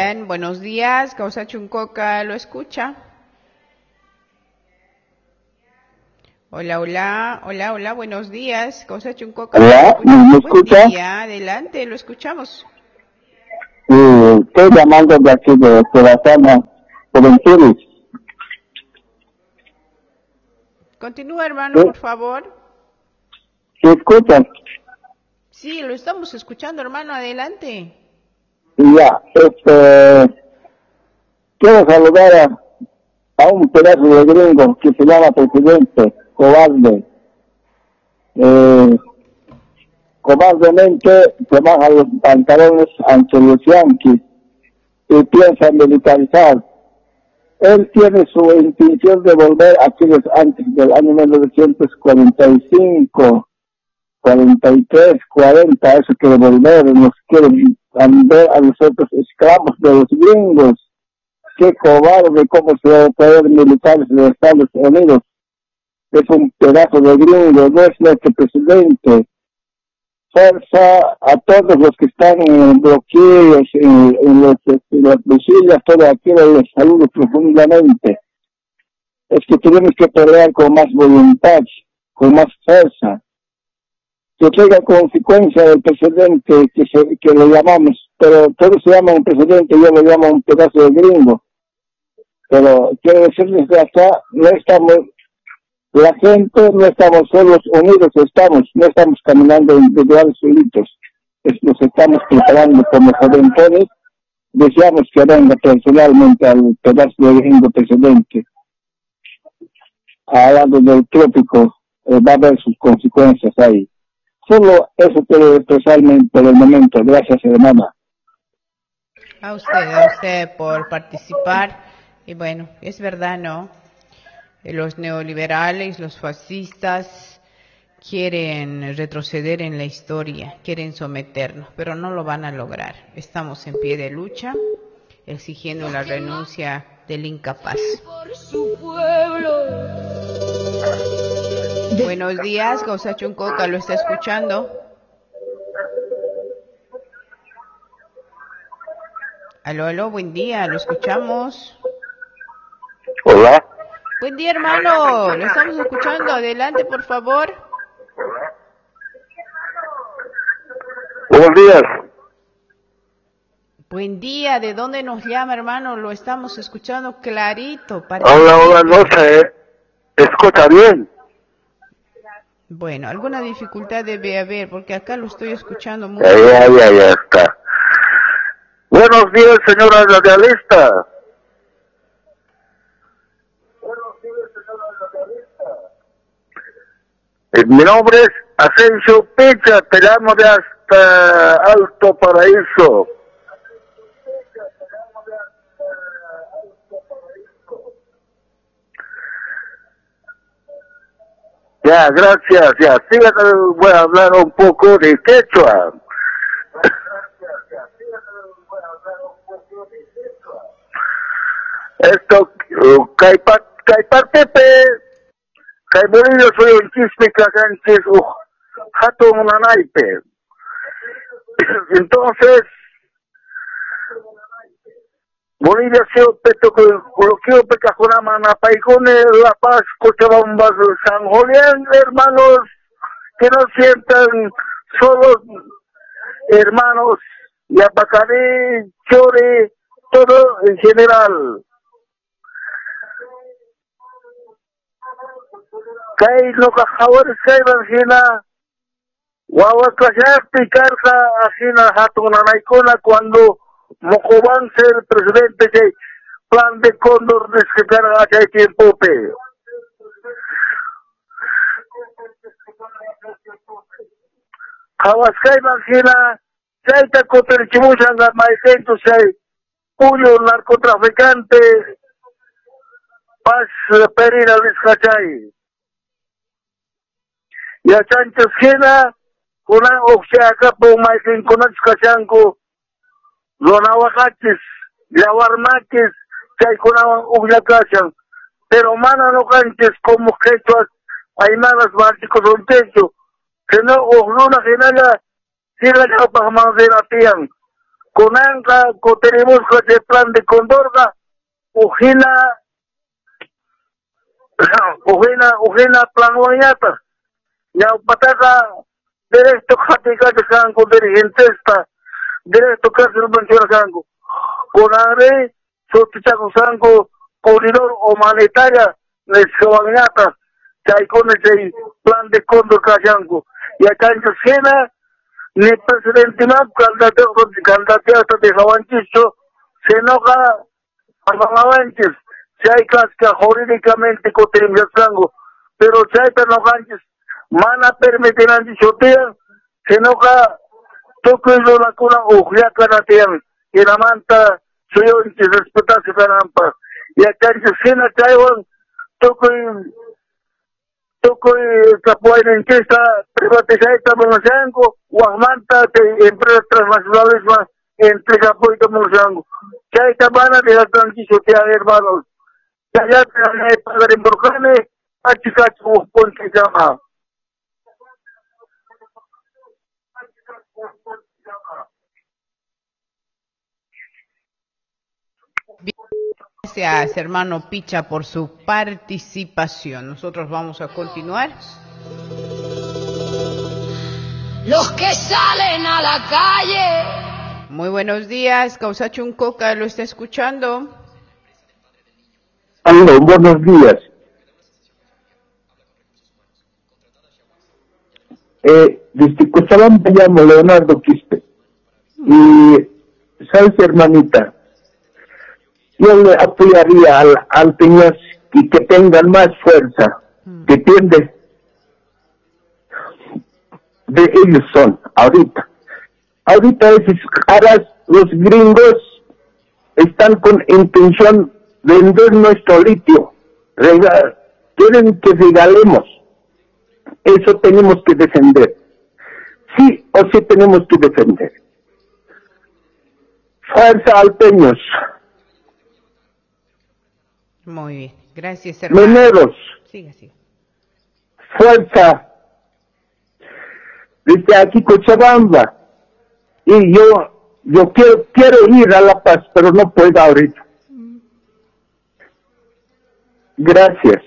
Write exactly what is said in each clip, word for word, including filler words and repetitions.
Bien, buenos días, Causa Chuncoca, ¿lo escucha? Hola, hola, hola, hola, buenos días, Causa Chuncoca. Hola, ¿me escucha? Buen día, adelante, lo escuchamos. Sí, estoy llamando de aquí de, de la zona Juventudes. Continúa, hermano, ¿Sí? por favor. ¿Sí escuchan? Sí, lo estamos escuchando, hermano, adelante. Ya, este, quiero saludar a, a un pedazo de gringo que se llama presidente, cobarde. Eh, cobardemente se baja los pantalones ante los yanquis y piensa militarizar. Él tiene su intención de volver a aquellos antes del año mil novecientos cuarenta y cinco, cuarenta y tres, cuarenta, eso quiere volver, nos quieren ver a nosotros esclavos de los gringos. Qué cobarde, cómo se va a traer militares de Estados Unidos. Es un pedazo de gringo, no es nuestro presidente. Fuerza a todos los que están en bloqueos, en, en, los, en las vigilas, todo aquello, les saludo profundamente. Es que tenemos que pelear con más voluntad, con más fuerza. Que traiga consecuencia del presidente que, se, que le llamamos, pero todos se llaman un presidente, yo lo llamo un pedazo de gringo. Pero quiero decirles que acá no estamos, la gente no estamos solos, unidos estamos, no estamos caminando individuales solitos. Es, nos estamos preparando como jóvenes, deseamos que venga personalmente al pedazo de gringo presidente. Al lado del trópico, eh, va a haber sus consecuencias ahí. Solo eso quiero expresarme por el momento. Gracias, hermana. A usted, a usted por participar. Y bueno, es verdad, ¿no? Los neoliberales, los fascistas quieren retroceder en la historia, quieren someternos, pero no lo van a lograr. Estamos en pie de lucha, exigiendo la renuncia del incapaz. Buenos días, Causa Chuncoca, ¿lo está escuchando? Aló, aló, buen día, ¿lo escuchamos? Hola. Buen día, hermano, lo estamos escuchando, adelante, por favor. Buenos días. Buen día, ¿de dónde nos llama, hermano? Lo estamos escuchando clarito. Hola, hola, no sé. ¿Escucha bien? Bueno, alguna dificultad debe haber, porque acá lo estoy escuchando muy bien. Ya, ya, ya está. Buenos días, señora radialista. Buenos días, señora radialista. Mi nombre es Asensio Picha, te llamo de hasta Alto Paraíso. Ya, gracias, ya. Fíjate, voy a hablar un poco de quechua. Esto, Caipatepe, Caibolillo soy un chisme caganches, jato una naipe. Entonces, Bolivia se peto que bloqueo pecajona na paigone La Paz, Cochabamba, San Julián, hermanos, que no sientan solos, hermanos, Yapacaré, Chore, todo en general. Kay no kahawar kay bangina, wawa kasya picarca asina hatong nanay ko na cuando Mocobán ser el presidente de plan de Cóndor de escribir hace tiempo pe. Kawaskay Margina, Chaita Coterichimusan, la Maicento, Chay, Julio, narcotraficante, Paz Perina Vizcachay. Y a Chancho Sena, una Oxiaca, por Maicen con Azcachanco, Lonawakachis, Yawarmaquis, Chaikuna Uglacachan, pero mana no canches como quechuas, aymanas básicos un techo, que no, o no la genala, si la capa jamás de la tian, Conanga, tenemos el plan de Condorga, Ujina, Ujina, Ujina, plan Guayata, ya pataca, directo Jatica de Sango, dirigente está, directo Cárcel Mención Sango, Conangre, Sotichaco Sango, corredor humanitaria, Nescobagnata, Chay con el plan de Condor Cayango, y acá en Sena, ni presidente más candidato candidato de Javanchicho se enoja a Javanchis si hay casca jurídicamente contra el rango pero si hay enojanchis mana permitir a dichotear se enoja toco eso la cuna ujia canatian y la manta soy yo que respetarse canampa y acá en Sena Taiwan toco Toko kapuai nengkesta privatizai tamunsango wahmanta te empresa transnacionales más entre kapuai tamunsango chay tabana de la tranquilo te hermanos ya te pagar en borjane achikachu ponte llama Gracias, hermano Picha, por su participación. Nosotros vamos a continuar. Los que salen a la calle. Muy buenos días, Causachun Coca, ¿lo está escuchando? Aló, buenos días. Eh, desde Cochabamba me llamo Leonardo Quispe. Y, ¿sabes, hermanita? Yo le apoyaría al, al Peñas y que tengan más fuerza, mm. depende de ellos son, ahorita. Ahorita esos caras, los gringos, están con intención de vender nuestro litio, Regal, quieren que regalemos, eso tenemos que defender, sí o sí tenemos que defender. Fuerza alteños. Muy bien, gracias, hermano. Mineros, siga, siga. Fuerza, desde aquí Cochabamba, y yo, yo quiero, quiero ir a La Paz, pero no puedo ahorita. Gracias.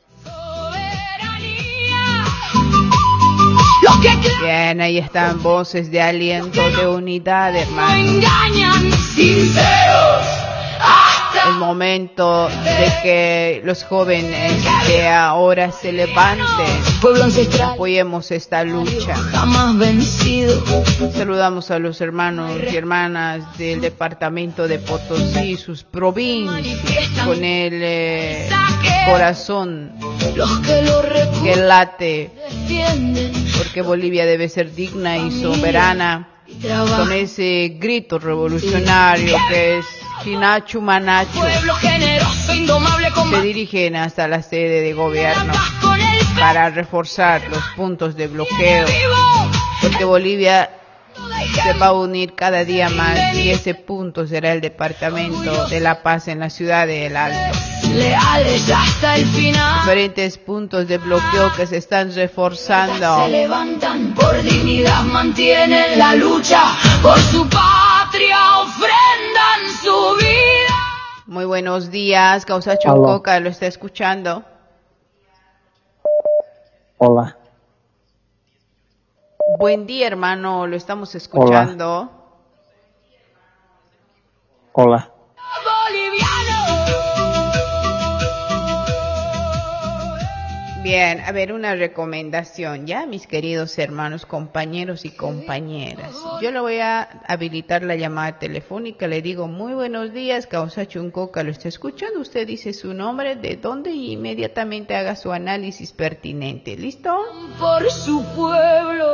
Bien, ahí están voces de aliento, de unidad, hermano. Engañan, sinceros. El momento de que los jóvenes de ahora se levanten, apoyemos esta lucha. Jamás vencido. Saludamos a los hermanos y hermanas del departamento de Potosí, sus provincias, con el eh, corazón que late, porque Bolivia debe ser digna y soberana, con ese grito revolucionario que es Chinachu Manachu. Se dirigen hasta la sede de gobierno para reforzar los puntos de bloqueo, porque Bolivia se va a unir cada día más y ese punto será el departamento de La Paz en la ciudad de El Alto. Leales hasta el final. Diferentes puntos de bloqueo que se están reforzando. Se levantan por dignidad, mantienen la lucha por su patria, ofrendan su vida. Muy buenos días, Causacho Coca, ¿lo está escuchando? Hola. Buen día, hermano, lo estamos escuchando. Hola. Bien, a ver, una recomendación, ya, mis queridos hermanos, compañeros y compañeras. Yo le voy a habilitar la llamada telefónica, le digo, muy buenos días, Causachun Coca, ¿lo está escuchando? Usted dice su nombre, de dónde, y inmediatamente haga su análisis pertinente. ¿Listo? Por su pueblo,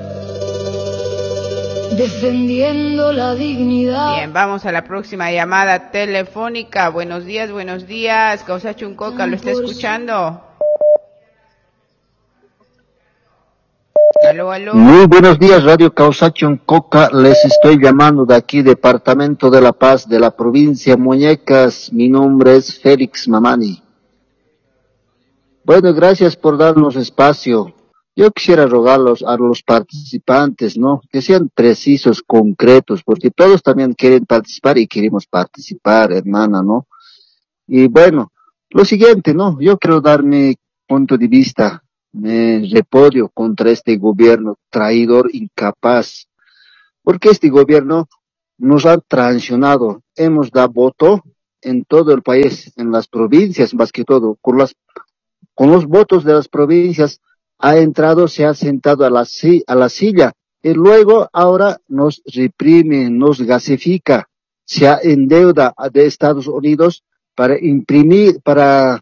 defendiendo la dignidad. Bien, vamos a la próxima llamada telefónica. Buenos días, buenos días, Causachun Coca, ¿lo está escuchando? Aló, aló. Muy buenos días, Radio Causachun Coca, les estoy llamando de aquí, Departamento de La Paz, de la provincia Muñecas. Mi nombre es Félix Mamani. Bueno, gracias por darnos espacio. Yo quisiera rogarlos a los participantes, ¿no? Que sean precisos, concretos, porque todos también quieren participar y queremos participar, hermana, ¿no? Y bueno, lo siguiente, ¿no? Yo quiero dar mi punto de vista, me repudio contra este gobierno traidor, incapaz, porque este gobierno nos ha traicionado. Hemos dado voto en todo el país, en las provincias más que todo, con las, con los votos de las provincias ha entrado, se ha sentado a la, si- a la silla y luego ahora nos reprime, nos gasifica, se ha endeuda de Estados Unidos para imprimir, para,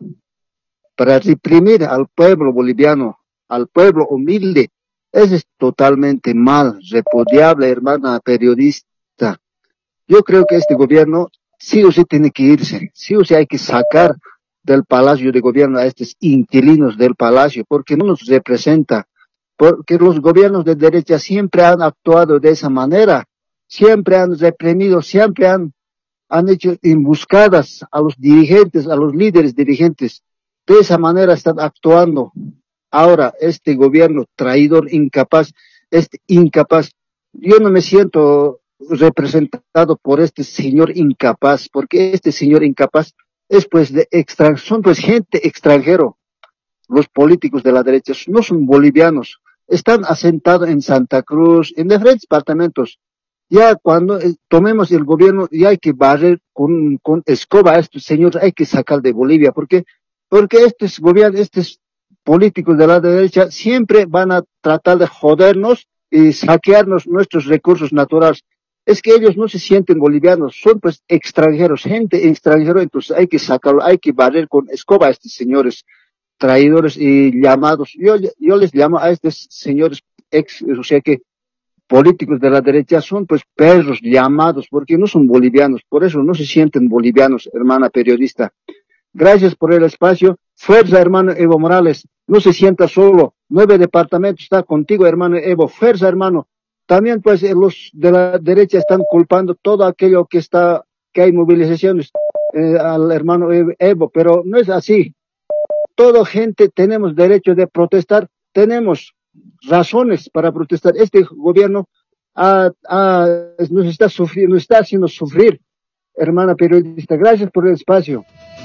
para reprimir al pueblo boliviano, al pueblo humilde. Eso es totalmente mal, repudiable, hermana periodista. Yo creo que este gobierno sí o sí tiene que irse, sí o sí hay que sacar del Palacio de Gobierno a estos inquilinos del Palacio, porque no nos representa, porque los gobiernos de derecha siempre han actuado de esa manera, siempre han reprimido, siempre han, han hecho emboscadas a los dirigentes, a los líderes dirigentes, de esa manera están actuando. Ahora, este gobierno traidor, incapaz, este incapaz, yo no me siento representado por este señor incapaz, porque este señor incapaz es pues de extran, son pues gente extranjero, los políticos de la derecha, no son bolivianos, están asentados en Santa Cruz, en diferentes departamentos. Ya cuando eh, tomemos el gobierno, ya hay que barrer con, con escoba a estos señores, hay que sacar de Bolivia, porque, porque estos gobiernos, estos políticos de la derecha siempre van a tratar de jodernos y saquearnos nuestros recursos naturales. Es que ellos no se sienten bolivianos, son pues extranjeros, gente extranjera, entonces hay que sacarlo, hay que barrer con escoba a estos señores traidores y llamados. Yo, yo les llamo a estos señores ex, o sea que políticos de la derecha son pues perros llamados, porque no son bolivianos, por eso no se sienten bolivianos, hermana periodista. Gracias por el espacio. Fuerza, hermano Evo Morales. No se sienta solo. Nueve departamentos está contigo, hermano Evo. Fuerza, hermano. También, pues, eh, los de la derecha están culpando todo aquello que está, que hay movilizaciones eh, al hermano Evo, pero no es así. Todo gente tenemos derecho de protestar, tenemos razones para protestar. Este gobierno ah, ah, nos está sufriendo, nos está haciendo sufrir, hermana periodista. Gracias por el espacio.